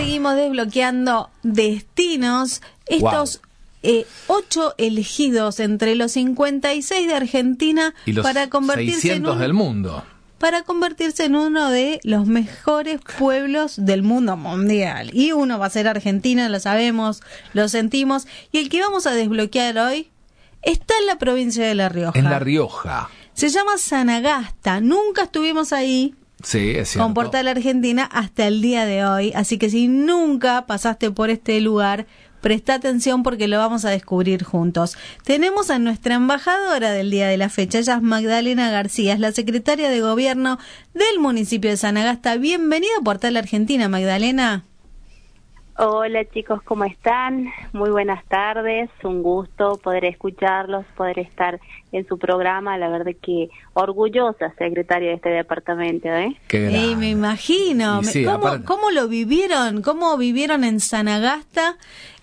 seguimos desbloqueando destinos. Estos 8 elegidos entre los 56 de Argentina y los para convertirse 600 del mundo. Para convertirse en uno de los mejores pueblos del mundo mundial. Y uno va a ser Argentina, lo sabemos, lo sentimos. Y el que vamos a desbloquear hoy está en la provincia de La Rioja. En La Rioja. Se llama Sanagasta. Nunca estuvimos ahí. Sí, es cierto. Con Portal Argentina hasta el día de hoy. Así que si nunca pasaste por este lugar, presta atención porque lo vamos a descubrir juntos. Tenemos a nuestra embajadora del día de la fecha. Ella es Magdalena García, es la secretaria de Gobierno del municipio de Sanagasta. Bienvenida a Portal Argentina, Magdalena. Hola chicos, ¿cómo están? Muy buenas tardes, un gusto poder escucharlos, poder estar en su programa, la verdad que orgullosa secretaria de este departamento, ¿eh? Qué grande. Me imagino. Sí, ¿Cómo lo vivieron? ¿Cómo vivieron en Sanagasta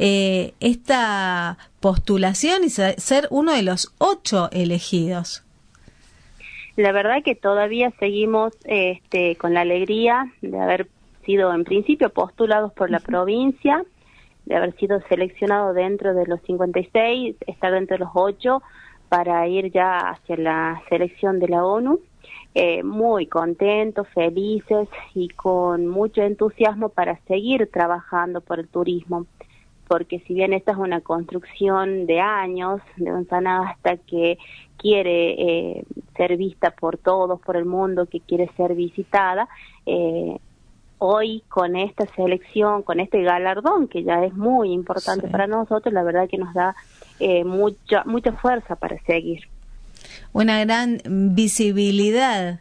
esta postulación y ser uno de los 8 elegidos? La verdad que todavía seguimos con la alegría de haber sido en principio postulados por la provincia, de haber sido seleccionados dentro de los 56, estar dentro de los 8 para ir ya hacia la selección de la ONU. Muy contentos, felices y con mucho entusiasmo para seguir trabajando por el turismo, porque si bien esta es una construcción de años, de un Sanagasta que quiere ser vista por todos, por el mundo, que quiere ser visitada, hoy con esta selección, con este galardón que ya es muy importante para nosotros, la verdad que nos da mucha fuerza para seguir. Una gran visibilidad.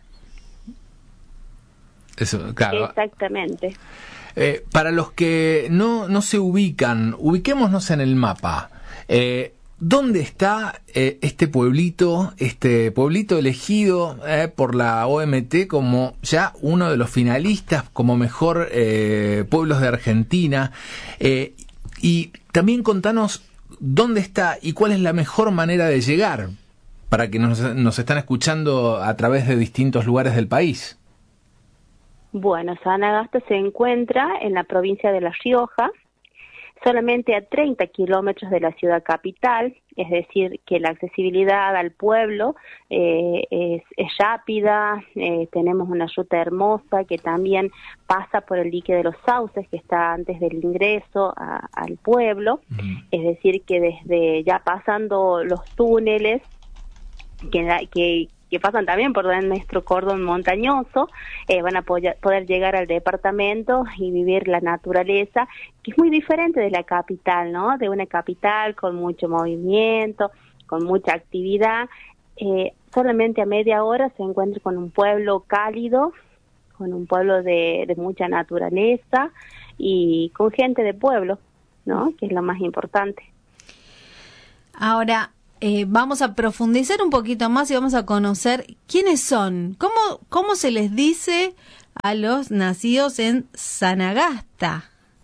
Eso, claro. Exactamente. Para los que no se ubican, ubiquémonos en el mapa. ¿Dónde está este pueblito elegido por la OMT como ya uno de los finalistas como mejor pueblos de Argentina? Y también contanos dónde está y cuál es la mejor manera de llegar para que nos están escuchando a través de distintos lugares del país. Bueno, Sanagasta se encuentra en la provincia de La Rioja, solamente a 30 kilómetros de la ciudad capital, es decir, que la accesibilidad al pueblo es rápida, tenemos una ruta hermosa que también pasa por el dique de los Sauces, que está antes del ingreso al pueblo, es decir, que desde ya pasando los túneles, que pasan también por nuestro cordón montañoso, van a poder llegar al departamento y vivir la naturaleza, que es muy diferente de la capital, ¿no? De una capital con mucho movimiento, con mucha actividad. Solamente a media hora se encuentra con un pueblo cálido, con un pueblo de mucha naturaleza y con gente de pueblo, ¿no? Que es lo más importante. Ahora, vamos a profundizar un poquito más y vamos a conocer quiénes son. ¿Cómo se les dice a los nacidos en Sanagasta?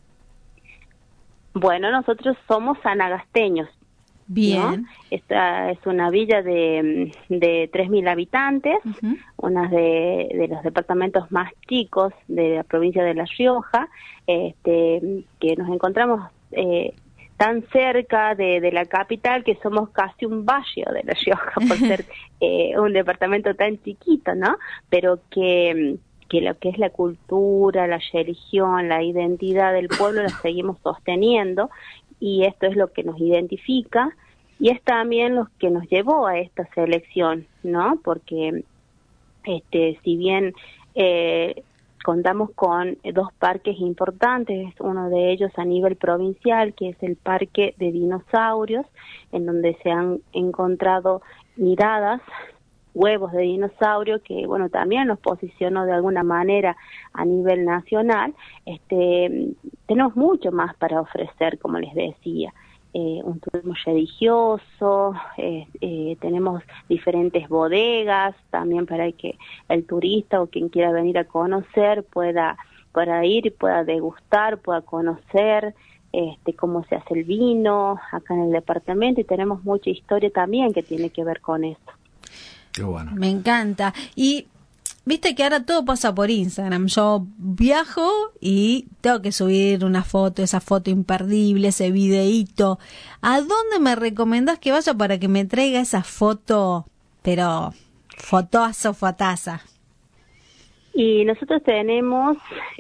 Bueno, nosotros somos sanagasteños. Bien. ¿No? Esta es una villa de 3.000 habitantes, una de los departamentos más chicos de la provincia de La Rioja, que nos encontramos tan cerca de la capital que somos casi un barrio de La Rioja por ser un departamento tan chiquito, ¿no? Pero que lo que es la cultura, la religión, la identidad del pueblo la seguimos sosteniendo y esto es lo que nos identifica y es también lo que nos llevó a esta selección, ¿no? Porque si bien contamos con 2 parques importantes, uno de ellos a nivel provincial, que es el Parque de Dinosaurios, en donde se han encontrado miradas, huevos de dinosaurio, que bueno, también nos posicionó de alguna manera a nivel nacional. Tenemos mucho más para ofrecer, como les decía. Un turismo religioso, tenemos diferentes bodegas también para que el turista o quien quiera venir a conocer pueda ir y pueda degustar, pueda conocer cómo se hace el vino acá en el departamento y tenemos mucha historia también que tiene que ver con esto. Qué bueno. Me encanta. Y viste que ahora todo pasa por Instagram. Yo viajo y tengo que subir una foto, esa foto imperdible, ese videíto. ¿A dónde me recomendás que vaya para que me traiga esa foto, pero fotaza? Y nosotros tenemos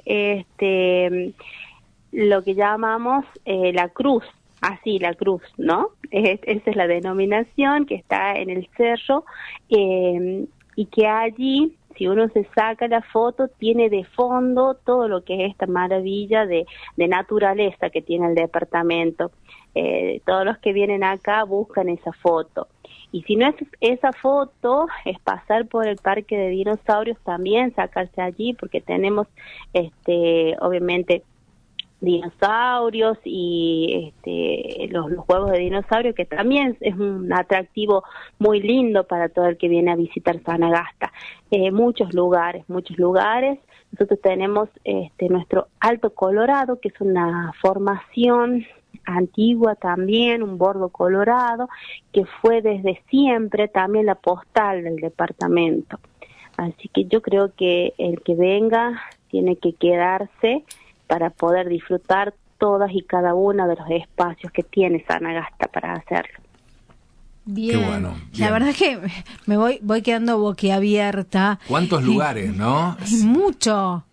lo que llamamos la cruz, así la cruz, ¿no? Esa es la denominación que está en el cerro, y que allí, si uno se saca la foto, tiene de fondo todo lo que es esta maravilla de naturaleza que tiene el departamento. Todos los que vienen acá buscan esa foto. Y si no es esa foto, es pasar por el parque de dinosaurios también, sacarse allí, porque tenemos, obviamente, dinosaurios y los huevos de dinosaurio, que también es un atractivo muy lindo para todo el que viene a visitar Sanagasta. Muchos lugares. Nosotros tenemos nuestro Alto Colorado, que es una formación antigua también, un bordo colorado, que fue desde siempre también la postal del departamento. Así que yo creo que el que venga tiene que quedarse para poder disfrutar todas y cada uno de los espacios que tiene Sanagasta para hacerlo. Bien. Qué bueno, La verdad es que me voy quedando boquiabierta. ¿Cuántos lugares, no? Mucho.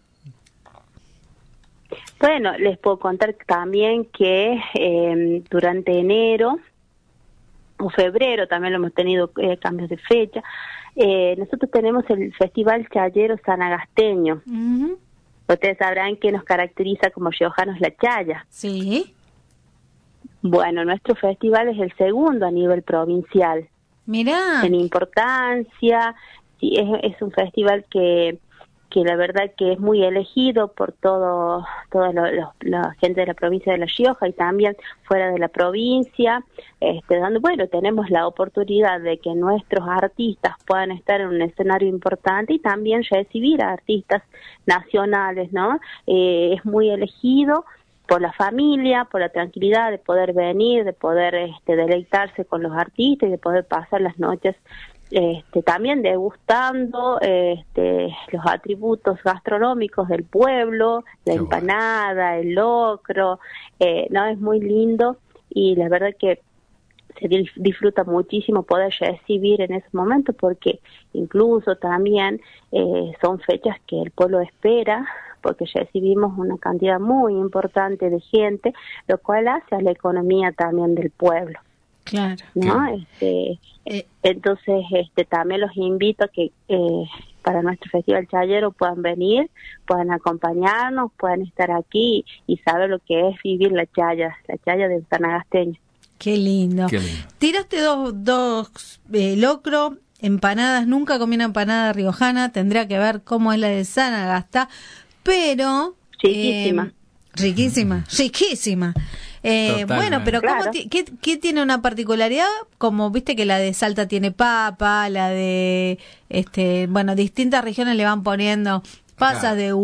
Bueno, les puedo contar también que durante enero o febrero también lo hemos tenido cambios de fecha. Nosotros tenemos el Festival Chayero Sanagasteño. Uh-huh. Ustedes sabrán que nos caracteriza como riojanos la chaya. Sí. Bueno, nuestro festival es el segundo a nivel provincial. Mirá. En importancia, sí, es un festival que la verdad que es muy elegido por toda la gente de la provincia de La Rioja y también fuera de la provincia, bueno, tenemos la oportunidad de que nuestros artistas puedan estar en un escenario importante y también recibir a artistas nacionales, ¿no? Es muy elegido por la familia, por la tranquilidad de poder venir, de poder deleitarse con los artistas y de poder pasar las noches también degustando los atributos gastronómicos del pueblo, la empanada, el locro, no, es muy lindo y la verdad que se disfruta muchísimo poder recibir en ese momento, porque incluso también son fechas que el pueblo espera, porque recibimos una cantidad muy importante de gente, lo cual hace a la economía también del pueblo. Claro. ¿No? Entonces, también los invito a que para nuestro Festival Chayero puedan venir, puedan acompañarnos, puedan estar aquí y saber lo que es vivir la chaya del sanagasteño. Qué lindo. Qué lindo. Tiraste dos locro, empanadas. Nunca comí una empanada riojana, tendría que ver cómo es la de Sanagasta, pero... Riquísima. Riquísima. Bueno, pero claro. ¿Qué tiene una particularidad? Como viste que la de Salta tiene papa, la de, distintas regiones le van poniendo pasas de